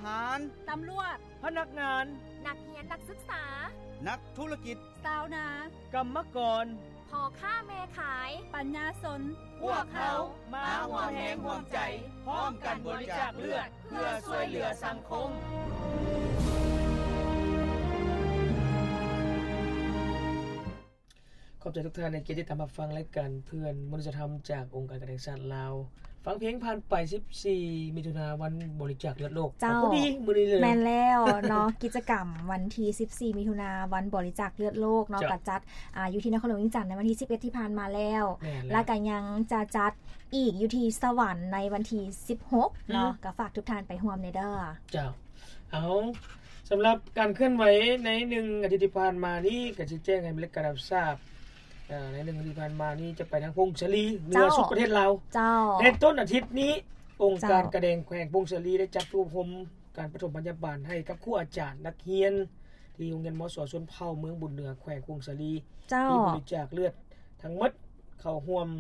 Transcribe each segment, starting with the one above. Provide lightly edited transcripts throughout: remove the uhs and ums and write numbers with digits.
หารตำรวจพนักงานนักเรียนนักศึกษานักธุรกิจชาวนากรรมกรพ่อค้าแม่ขายปัญญาชนพวกเขามาร่วมแรงร่วมใจพร้อมกันบริจาคเลือดเพื่อช่วยเหลือสังคมขอบใจทุกท่านในเกียรติที่ตามรับฟังรายการเพื่อนมนุษยธรรมจากองค์การกระแสชาติลาวฟังเพลงผ่านไป14มิถุนายนวันบริจาคเลือดโลกพอดีมื้อนี้เลยแม่นแล้วเนาะ กิจกรรมวันที่14มิถุนายนวันบริจาคเลือดโลกเนาะก็จัดอยู่ที่นครหลวงวิงจันทน์ในวันที่11ที่ผ่านมาแล้วแล้วก็ยังจะจัดอีกอยู่ที่สวรรค์ในวันที่16เนาะก็ฝากทุกท่านไปร่วมในเด้อเจ้าเอาสำหรับการเคลื่อนไหวใน1อาทิตย์ที่ผ่านมานี้ก็สิแจ้งให้บริการรับทราบใน1อาทิตย์ที่ผ่านมานี้จะไปทางพงศลีเหนือสุดประเทศลาวในต้นอาทิตย์นี้องค์การกระแดงแขวงพงศลีได้จัดอบรมการปฐมพยาบาลให้กับครูอาจารย์นักเรียนที่โรงเรียนมส.ชนเผ่าเมืองบุญเหนือแขวงพงศลีที่บริจาคเลือดทั้งหมดเข้าร่วม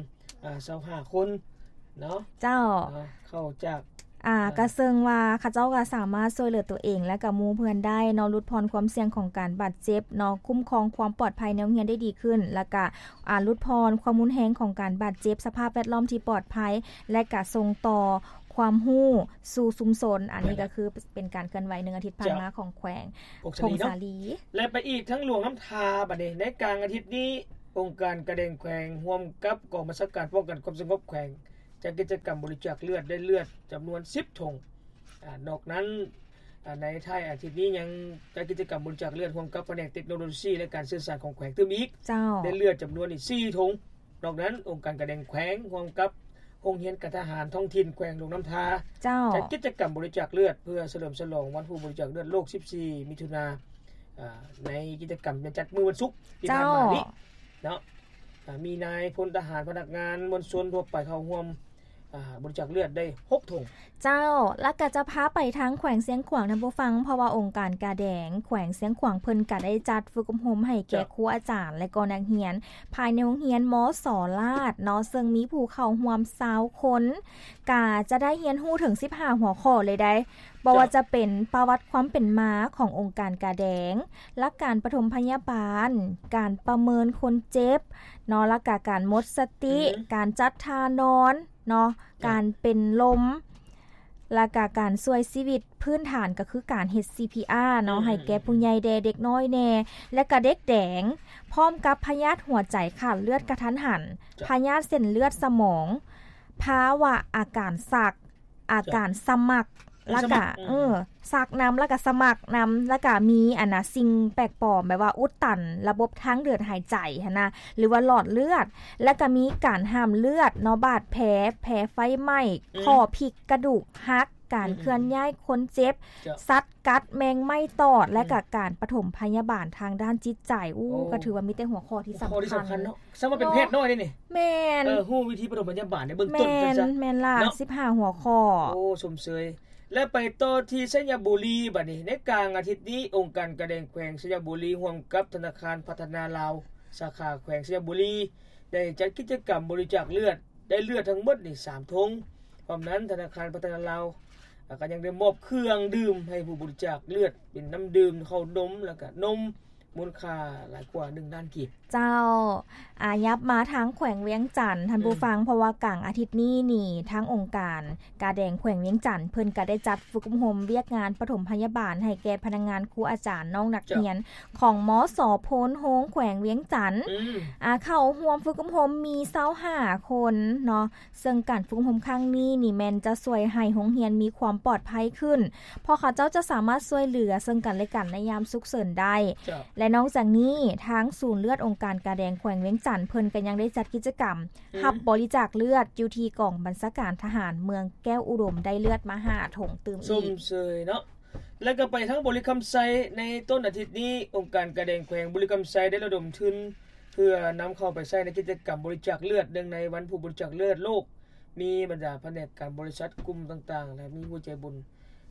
25คนเนาะเจ้าเข้าจากก็ซึ่งว่าเขาเจ้าก็สามารถช่วยเหลือตัวเองและกับหมู่เพื่อนได้เนาะลดพรความเสี่ยงของการบาดเจ็บเนาะคุ้มครองความปลอดภัยในโรงเรียนได้ดีขึ้นแล้วก็ลดพรความรุนแรงของการบาดเจ็บสภาพแวดล้อมที่ปลอดภัยและก็ส่งต่อความรู้สู่ชุมชนอันนี้ก็คือเป็นการเคลื่อนไหว1อาทิตย์ผ่านมาของแขวงพงศลีและไปอีกทั้งหลวงน้ำทาบัดนี้ในกลางอาทิตย์นี้องค์การกระแดงแขวงร่วมกับกองบัญชาการป้องกันความสงบแขวงจัดกิจกรรมบริจาคเลือดได้เลือดจำนวน10ถุงนอกนั้นในท้ายอาทิตย์นี้ยังจัดกิจกรรมบริจาคเลือดร่วมกับแผนกเทคโนโลยีและการสื่อสารของแขวงเติมอีกได้เลือดจำนวนอีก4ถุงนอกนั้นองค์การกระแดงแขวงร่วมกับโรงเรียนการทหารท้องถิ่นแขวงหลวงน้ำทาจัดกิจกรรมบริจาคเลือดเพื่อเฉลิมฉลองวันผู้บริจาคเลือดโลก14มิถุนายนในกิจกรรมจัดมื้อวันศุกร์ที่ผ่านมานี้เนาะมีนายพลทหารพนักงานมวลชนทั่วไปเข้าร่วมบริจาคเลือดได้6ถุงเจ้าแล้วก็จะพาไปทั้งแขวงเสียงขวางท่านผู้ฟังเพราะว่าองค์การกาแดงแขวงเสียงขวางเพิ่นก็ได้จัดฝึกอบรมให้แก่ครูอาจารย์และก็นักเรียนภายในโรงเรียนมส.ลาดเนาะซึ่งมีผู้เข้าร่วม20คนก็จะได้เรียนรู้ถึง15หัวข้อเลยได้บ่ว่าจะเป็นประวัติความเป็นมาขององค์การกาแดงหลักการปฐมพยาบาลการประเมินคนเจ็บเนาะแล้วก็การหมดสติการจัดท่านอนเนาะการเป็นลมและก็การช่วยชีวิตพื้นฐานก็คือการเฮ็ด CPR เนาะให้แก่ผู้ใหญ่แด่เด็กน้อยแน่และก็เด็กแดงพร้อมกับพยาธิหัวใจขาดเลือดกระทันหันพยาธิเส้นเลือดสมองภาวะอาการสักอาการสมักแล้วก็สักน้ำแล้วก็สมักน้ำแล้วก็มีสิ่งแปลกปลอมแบบว่าอุดตันระบบทางเดินหายใจนะหรือว่าหลอดเลือดแล้วก็มีการห้ามเลือดเนาะบาดแผลไฟไหม้ข้อพลิกกระดูกหักการเคลื่อนย้ายคนเจ็บสัตว์กัดแมงไหม้ตอดและก็การปฐมพยาบาลทางด้านจิตใจก็ถือว่ามีแต่หัวข้อที่สำคัญเนาะสมมุติเป็นแพทย์น้อยนี่แม่นฮู้วิธีปฐมพยาบาลในเบื้องต้นจังซั่นแม่นล่ะ15หัวข้อสมเสยและไปต่อที่สัญญบุรีบัดนี้ในกลางอาทิตย์นี้องค์การกระแดงแขวงสัญญบุรีร่วมกับธนาคารพัฒนาลาวสาขาแขวงสัญญบุรีได้จัดกิจกรรมบริจาคเลือดได้เลือดทั้งหมดนี่3ถุงพร้อมนั้นธนาคารพัฒนาลาวก็ยังได้มอบเครื่องดื่มให้ผู้บริจาคเลือดเป็นน้ำดื่มข้าวนมแล้วก็นมมูลค่าหลายกว่า1ล้านกีบเจ้ายับมาทางแขวงเวียงจันทน์ท่านผู้ฟังเพราะว่ากลางอาทิตย์นี้นี่ทางองค์การกาแดงแขวงเวียงจันทน์เพิ่นก็ได้จัดฝึกอบรมเวียกงานปฐมพยาบาลให้แก่พนักงานครูอาจารย์น้องนักเรียนของมส.โพนโฮงแขวงเวียงจันทน์เข้าร่วมฝึกอบรมมี25คนเนาะซึ่งการฝึกอบรมครั้งนี้นี่แม่นจะช่วยให้โรงเรียนมีความปลอดภัยขึ้นเพราะเขาเจ้าจะสามารถช่วยเหลือซึ่งกันและกันในยามฉุกเฉินได้และนอกจากนี้ทางศูนย์เลือดองค์การกาแดงแขวงเวียงจันทน์เพิ่นก็ยังได้จัดกิจกรรมรับบริจาคเลือดอยู่ที่กองบัญชาการทหารเมืองแก้วอุดมได้เลือดมา5ถุงตื่มอีกสมเสยเนาะแล้วก็ไปทั้งบริคำไซในต้นอาทิตย์นี้องค์การกาแดงแขวงบริคำไซได้ระดมทุนเพื่อนำเข้าไปใช้ในกิจกรรมบริจาคเลือดเนื่องในวันผู้บริจาคเลือดโลกมีบรรดาแผนกการบริษัทกลุ่มต่างๆและมีผู้ใจบุญ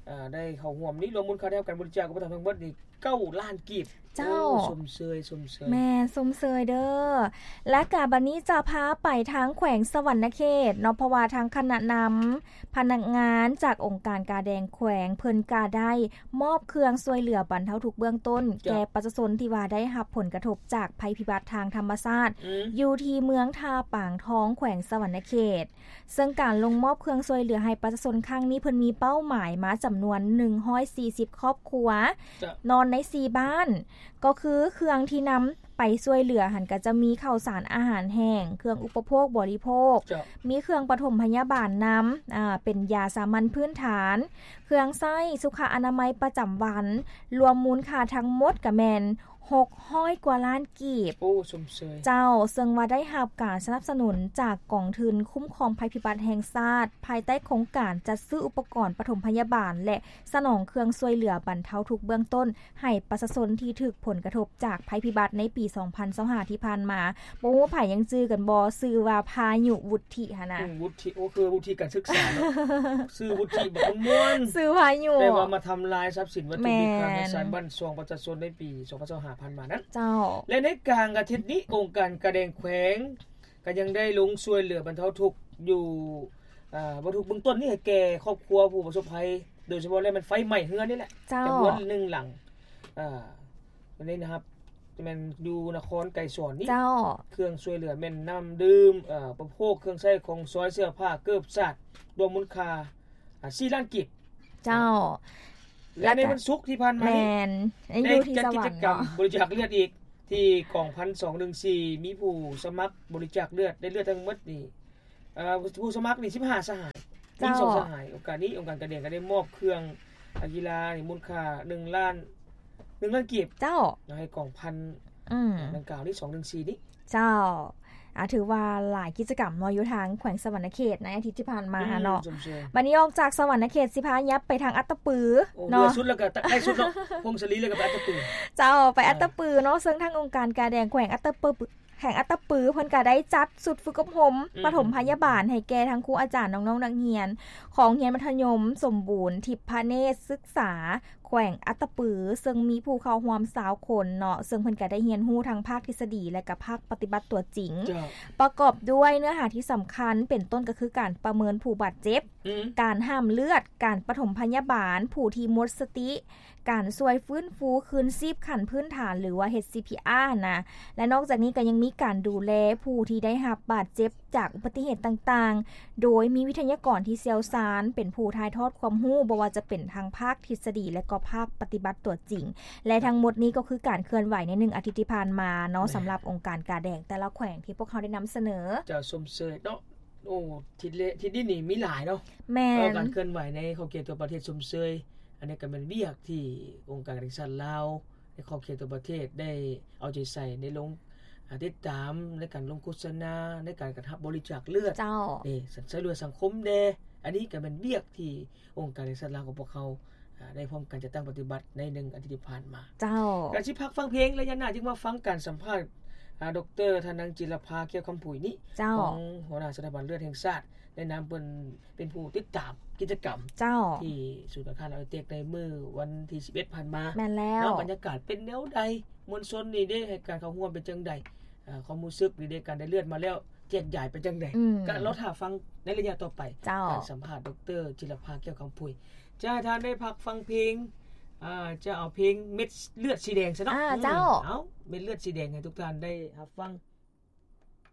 ได้เข้าร่วมนี้รวมมูลค่าได้รับการบริจาคกับทั้งหมดนี่9ล้านกีบเจ้าสมเสยแม่สมเสยเด้อและกาบัดนี้จะพาไปทางแขวงสวรรณเขตเนาะเพราะว่าทางคณะนำพนักงานจากองค์การกาแดงแขวงเพิ่นกาได้มอบเครื่องช่วยเหลือบรรเทาทุกข์เบื้องต้นแก่ประชาชนที่ว่าได้รับผลกระทบจากภัยพิบัติทางธรรมชาติอยู่ที่เมืองทาปางทองแขวงสวรรณเขตซึ่งการลงมอบเครื่องช่วยเหลือให้ประชาชนครั้งนี้เพิ่นมีเป้าหมายมาจำนวน140ครอบครัวนอนใน4บ้านก็คือเครื่องที่นำไปช่วยเหลือหันก็จะมีข้าวสารอาหารแห้งเครื่องอุปโภคบริโภคมีเครื่องปฐมพยาบาลนำเป็นยาสามัญพื้นฐานเครื่องใช้สุขอนามัยประจำวันรวมมูลค่าทั้งหมดก็แม่น600 กว่าล้านกีบสมเสยเจ้าซึ่งว่าได้รับการสนับสนุนจากกองทุนคุ้มครองภัยพิบัติแห่งชาติภายใต้โครงการจัดซื้ออุปกรณ์ปฐมพยาบาลและสนองเครื่องช่วยเหลือบรรเทาทุกข์เบื้องต้นให้ประชาชนที่ถูกผลกระทบจากภัยพิบัติในปี2025ที่ผ่านมาบ่ฮู้ว่าไผยังจื้อกันบ่ชื่อว่าพายุวุฒิหั่นน่ะวุฒิคือวุฒิการศึกษาเนาะชื่อวุฒิบ่ม่วนชื่อพายุแต่ว่ามาทำลายทรัพย์สินวัตถุมีค่าในสารบัญชงประชาชนในปี2025ผ่านมานั้นเจ้าและในกลางอาทิตย์นี้องค์การกาแดงแขวงก็ยังได้ลงช่วยเหลือบรรเทาทุกข์อยู่บรรทุกเบื้องต้นนี่ให้แก่ครอบครัวผู้ประสบภัยโดยเฉพาะแล้วมันไฟไหม้เฮือนนี่แหละจำนวน1หลังวันนี้นะครับแม่นอยู่นครไกรสอนนี่เครื่องช่วยเหลือแม่นน้ำดื่มอุปโภคเครื่องใช้ของซอยเสื้อผ้าเกือบสัตว์รวมมูลค่า4ล้านกีบเจ้าและในวันศุกร์ที่ผ่านมานี้ได้จัดกิจกรรมบริจาคเลือดอีกที่กองพัน214มีผู้สมัครบริจาคเลือดได้เลือดทั้งหมดนี่ผู้สมัครนี่15สหายมี2สหายโอกาสนี้องค์การกระเดียงก็ได้มอบเครื่องกีฬานี่มูลค่า1ล้านกีบเจ้าให้กองพันดังกล่าวนี้214นี้เจ้าถือว่าหลายกิจกรรมอยู่ทางแขวงสวรรณเขตในอาทิตย์ที่ผ่านมาเนาะบัดนี้ออกจากสวรรณเขตสิพายับไปทางอัตตปือเนาะสุดแล้วก็ใกล้สุดเนาะพงศลีแล้วก็อัตตปือเจ้าไปอัตตปือเนาะซึ่งทางองค์การกาแดงแขวงอัตตปือแห่งอัตตปือเพิ่นก็ได้จัดสุดฝึกอบรมปฐมพยาบาลให้แก่ทั้งครูอาจารย์น้องๆนักเรียนของเรียนมัธยมสมบูรณ์ทิพเนตรศึกษาแขวงอัตตปือซึ่งมีผู้เข้าร่วม20คนเนาะซึ่งเพิ่นก็ได้เรียนรู้ทั้งภาคทฤษฎีและก็ภาคปฏิบัติตัวจริงประกอบด้วยเนื้อหาที่สำคัญเป็นต้นก็คือการประเมินผู้บาดเจ็บการห้ามเลือดการปฐมพยาบาลผู้ที่หมดสติการช่วยฟื้นฟูคืนชีพขั้นพื้นฐานหรือว่า HCPR นะและนอกจากนี้ก็ยังมีการดูแลผู้ที่ได้รับบาดเจ็บจากอุบัติเหตุต่างๆโดยมีวิทยากรที่เชี่ยวชาญเป็นผู้ถ่ายทอดความรู้บ่ว่าจะเป็นทางภาคทฤษฎีและก็ภาคปฏิบัติตัวจริงและทั้งหมดนี้ก็คือการเคลื่อนไหวใน1อาทิตย์ที่ผ่านมาเนาะสำหรับองค์การกาแดงแต่ละแขวงที่พวกเขาได้นำเสนอจะสมเสยเนาะโอ้ทิศนี้นี่มีหลายเนาะแม่นการเคลื่อนไหวในขอบเขตตัวประเทศสมเสยอันนี้ก็เป็นเวียกที่องค์การกระทรวงลาวในขอบเขตตัวประเทศได้เอาใจใส่ในลงติดตามในการลงโฆษณาในการกระทำบริจาคเลือดนี่ช่วยเหลือสังคมเด้อันนี้ก็เป็นเวียกที่องค์การกระทรวงลาวของพวกเขาได้พร้อมกันจะตั้งปฏิบัติใน1อาทิตย์ที่ผ่านมาเจ้าการสิพักฟังเพลงระยะหน้าจึงมาฟังการสัมภาษณ์ดร.ธนังจิรภาเกี่ยวคำปุ๋ยนี้ของหัวหน้าสถาบันเลือดแห่งชาติในนามเป็นผู้ติดตามกิจกรรมที่ศูนย์การค้าลาวเตกในมื้อวันที่11ผ่านมาแม่นแล้วบรรยากาศเป็นแนวใดมวลชนนี่ได้ให้การเข้าร่วมเป็นจังได๋ความรู้สึกนี่ได้การได้เลือดมาแล้วแจกจ่ายเป็นจังได๋ก็เราถ้าฟังในระยะต่อไปการสัมภาษณ์ดร.จิรภาเกี่ยวกับคำปุ๋ยจะทานได้พักฟังเพลงจะเอาเพลงเม็ดเลือดสีแดงซะเนาะเจ้าเอาเม็ดเลือดสีแดงให้ทุกท่านได้รับฟัง